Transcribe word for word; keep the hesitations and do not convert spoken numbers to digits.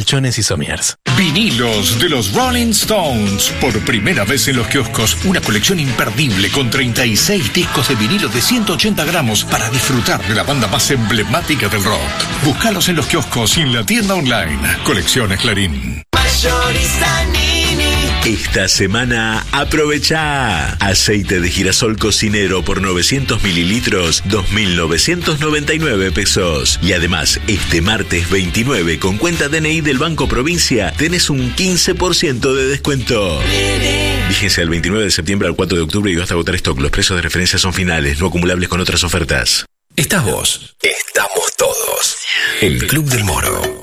colchones y somiers. Vinilos de los Rolling Stones. Por primera vez en los kioscos, una colección imperdible con treinta y seis discos de vinilo de ciento ochenta gramos para disfrutar de la banda más emblemática del rock. Búscalos en los kioscos y en la tienda online. Colecciones Clarín. Mayorista Nini. Esta semana aprovecha aceite de girasol cocinero por novecientos mililitros, dos mil novecientos noventa y nueve pesos. Y además, este martes veintinueve con cuenta D N I del Banco Provincia tenés un quince por ciento de descuento. Vigencia del veintinueve de septiembre al cuatro de octubre y hasta agotar stock. Los precios de referencia son finales, no acumulables con otras ofertas. Estás vos. Estamos todos. El Club del Moro.